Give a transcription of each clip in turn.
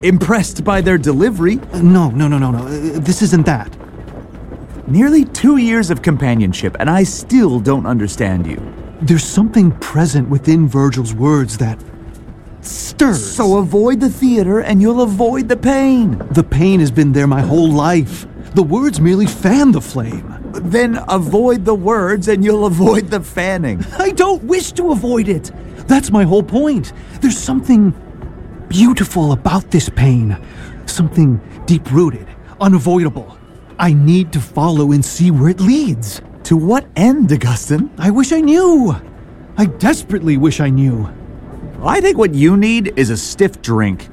Impressed by their delivery? No. This isn't that. Nearly 2 years of companionship, and I still don't understand you. There's something present within Virgil's words that stirs. So avoid the theater and you'll avoid the pain. The pain has been there my whole life. The words merely fan the flame. Then avoid the words and you'll avoid the fanning. I don't wish to avoid it. That's my whole point. There's something beautiful about this pain. Something deep-rooted, unavoidable. I need to follow and see where it leads. To what end, Augustine? I wish I knew. I desperately wish I knew. I think what you need is a stiff drink.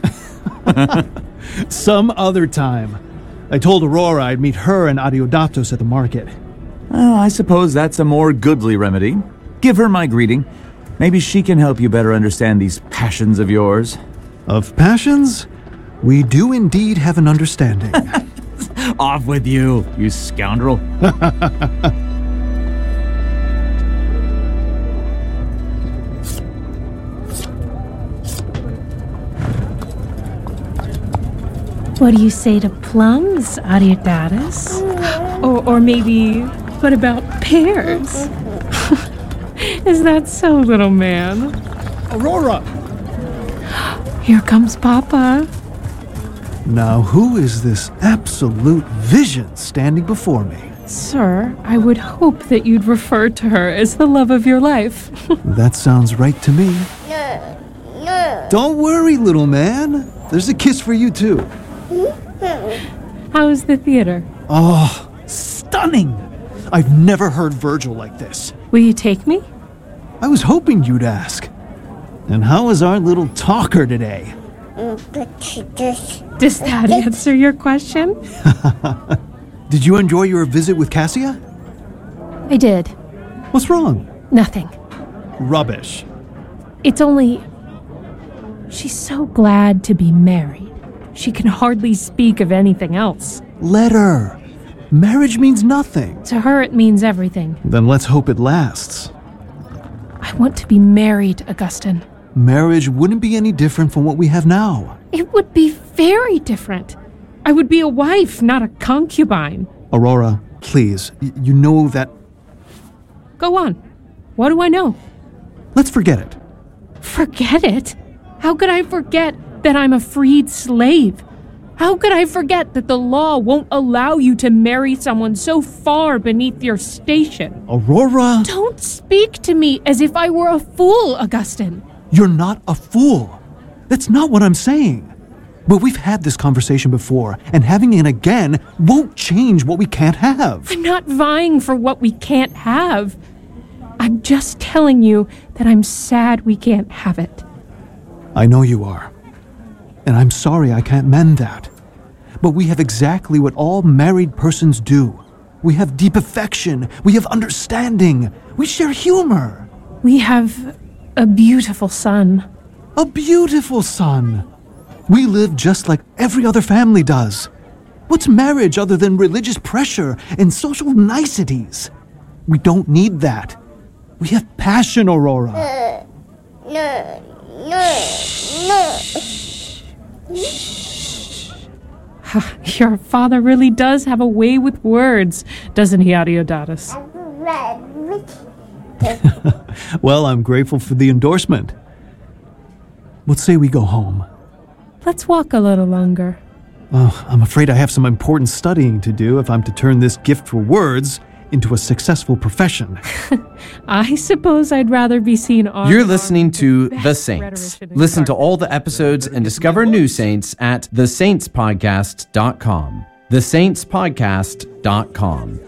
Some other time. I told Aurora I'd meet her and Adeodatos at the market. Well, I suppose that's a more goodly remedy. Give her my greeting. Maybe she can help you better understand these passions of yours. Of passions? We do indeed have an understanding. Off with you, you scoundrel. What do you say to plums, Adeodatus? Or maybe, what about pears? Is that so, little man? Aurora! Here comes Papa. Now, who is this absolute vision standing before me? Sir, I would hope that you'd refer to her as the love of your life. That sounds right to me. Don't worry, little man. There's a kiss for you, too. How is the theater? Oh, stunning! I've never heard Virgil like this. Will you take me? I was hoping you'd ask. And how is our little talker today? Does that answer your question? Did you enjoy your visit with Cassia? I did. What's wrong? Nothing. Rubbish. It's only... She's so glad to be married. She can hardly speak of anything else. Let her. Marriage means nothing. To her, it means everything. Then let's hope it lasts. I want to be married, Augustine. Marriage wouldn't be any different from what we have now. It would be very different. I would be a wife, not a concubine. Aurora, please, you know that... Go on. What do I know? Let's forget it. Forget it? How could I forget that I'm a freed slave? How could I forget that the law won't allow you to marry someone so far beneath your station? Aurora! Don't speak to me as if I were a fool, Augustine. You're not a fool. That's not what I'm saying. But we've had this conversation before, and having it again won't change what we can't have. I'm not vying for what we can't have. I'm just telling you that I'm sad we can't have it. I know you are. And I'm sorry I can't mend that. But we have exactly what all married persons do. We have deep affection. We have understanding. We share humor. We have a beautiful son. A beautiful son. We live just like every other family does. What's marriage other than religious pressure and social niceties? We don't need that. We have passion, Aurora. Your father really does have a way with words, doesn't he, Adeodatus? Well, I'm grateful for the endorsement. Let's say we go home. Let's walk a little longer. Oh, I'm afraid I have some important studying to do if I'm to turn this gift for words into a successful profession. I suppose I'd rather be seen on... You're listening to The Saints. Listen to all the episodes and discover new saints at thesaintspodcast.com. thesaintspodcast.com.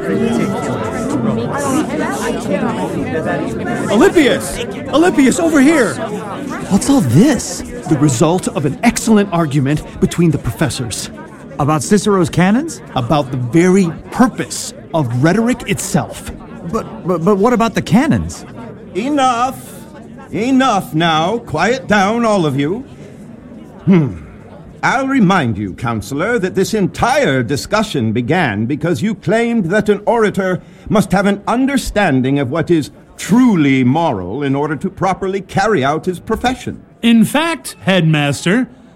Alypius, over here! What's all this? The result of an excellent argument between the professors. About Cicero's canons? About the very purpose of rhetoric itself. But what about the canons? Enough now. Quiet down, all of you. I'll remind you, Counselor, that this entire discussion began because you claimed that an orator must have an understanding of what is truly moral in order to properly carry out his profession. In fact, Headmaster,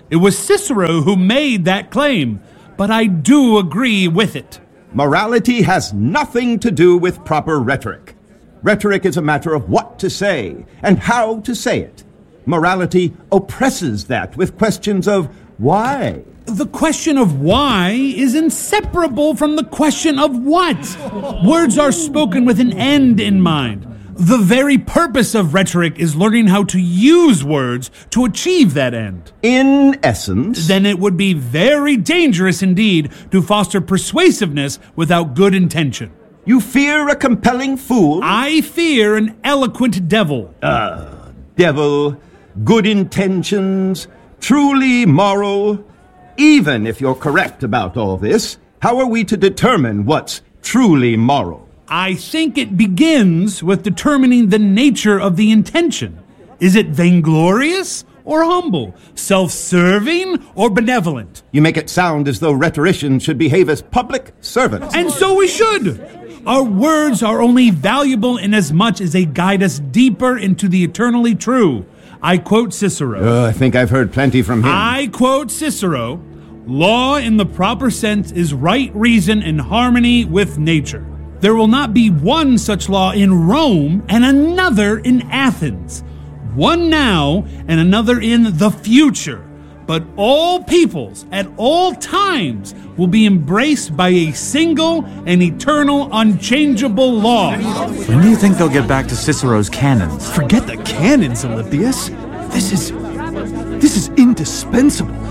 It was Cicero who made that claim, but I do agree with it. Morality has nothing to do with proper rhetoric. Rhetoric is a matter of what to say and how to say it. Morality oppresses that with questions of why. The question of why is inseparable from the question of what. Words are spoken with an end in mind. The very purpose of rhetoric is learning how to use words to achieve that end. In essence, then it would be very dangerous indeed to foster persuasiveness without good intention. You fear a compelling fool? I fear an eloquent devil. Devil, good intentions, truly moral. Even if you're correct about all this, how are we to determine what's truly moral? I think it begins with determining the nature of the intention. Is it vainglorious or humble? Self-serving or benevolent? You make it sound as though rhetoricians should behave as public servants. And so we should. Our words are only valuable inasmuch as they guide us deeper into the eternally true. I quote Cicero. I think I've heard plenty from him. I quote Cicero. Law in the proper sense is right reason in harmony with nature. There will not be one such law in Rome and another in Athens. One now and another in the future. But all peoples at all times will be embraced by a single and eternal unchangeable law. When do you think they'll get back to Cicero's canons? Forget the canons, Alypius. This is indispensable.